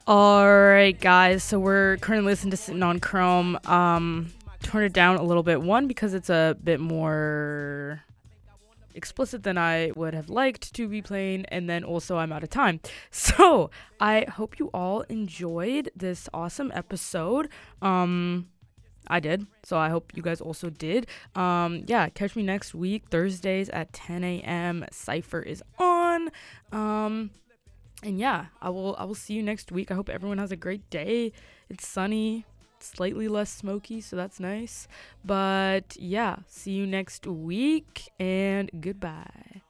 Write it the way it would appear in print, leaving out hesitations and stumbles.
Alright, guys, so we're currently listening to Sitting on Chrome. Turn it down a little bit. One, because it's a bit more explicit than I would have liked to be playing, and then also I'm out of time. So, I hope you all enjoyed this awesome episode. I did, so I hope you guys also did. Yeah, catch me next week, Thursdays at 10 a.m. Cypher is on. And yeah, I will see you next week. I hope everyone has a great day. It's sunny, slightly less smoky, so that's nice. But yeah, see you next week and goodbye.